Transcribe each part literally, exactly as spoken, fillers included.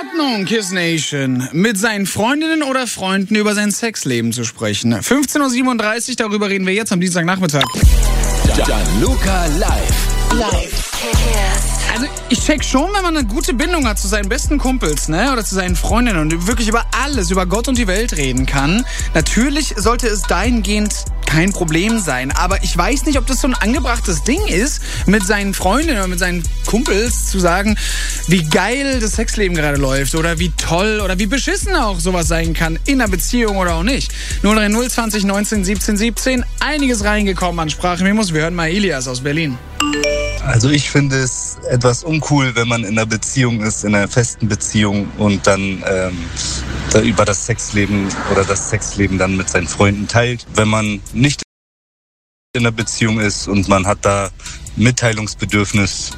Ordnung, Kiss Nation. Mit seinen Freundinnen oder Freunden über sein Sexleben zu sprechen. fünfzehn Uhr siebenunddreißig, darüber reden wir jetzt am Dienstagnachmittag. Gianluca live. Live. Also ich check schon, wenn man eine gute Bindung hat zu seinen besten Kumpels, ne, oder zu seinen Freundinnen und wirklich über alles, über Gott und die Welt reden kann. Natürlich sollte es dahingehend kein Problem sein, aber ich weiß nicht, ob das so ein angebrachtes Ding ist, mit seinen Freundinnen oder mit seinen Kumpels zu sagen, wie geil das Sexleben gerade läuft oder wie toll oder wie beschissen auch sowas sein kann in einer Beziehung oder auch nicht. null drei null zwanzig neunzehn siebzehn siebzehn, einiges reingekommen an Sprachmemos. Wir hören mal Elias aus Berlin. Also ich finde es etwas uncool, wenn man in einer Beziehung ist, in einer festen Beziehung und dann ähm, da über das Sexleben oder das Sexleben dann mit seinen Freunden teilt. Wenn man nicht in einer Beziehung ist und man hat da Mitteilungsbedürfnis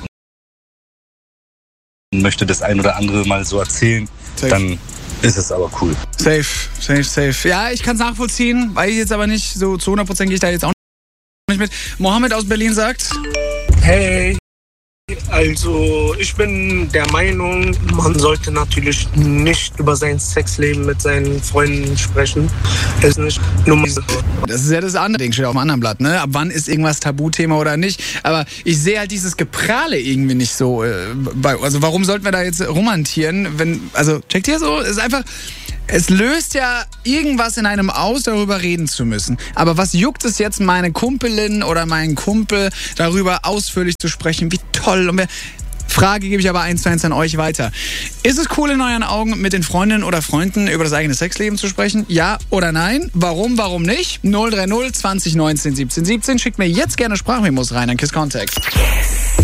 und möchte das ein oder andere mal so erzählen, Safe. Dann ist es aber cool. Safe, safe, safe. Ja, ich kann es nachvollziehen, weiß ich jetzt aber nicht, so zu hundert Prozent gehe ich da jetzt auch nicht mit. Mohammed aus Berlin sagt... Hey, also ich bin der Meinung, man sollte natürlich nicht über sein Sexleben mit seinen Freunden sprechen. Es ist nicht nur Das ist ja das andere Ding, steht auf dem anderen Blatt, ne? Ab wann ist irgendwas Tabuthema oder nicht? Aber ich sehe halt dieses Geprahle irgendwie nicht so. Äh, bei, also warum sollten wir da jetzt romantieren, wenn, also checkt ihr so? Es ist einfach... Es löst ja irgendwas in einem aus, darüber reden zu müssen. Aber was juckt es jetzt, meine Kumpelin oder meinen Kumpel darüber ausführlich zu sprechen? Wie toll. Und wer, Frage gebe ich aber eins zu eins an euch weiter. Ist es cool in euren Augen, mit den Freundinnen oder Freunden über das eigene Sexleben zu sprechen? Ja oder nein? Warum, warum nicht? null drei null zwanzig neunzehn siebzehn siebzehn. Schickt mir jetzt gerne Sprachmemos rein an Kiss Contact.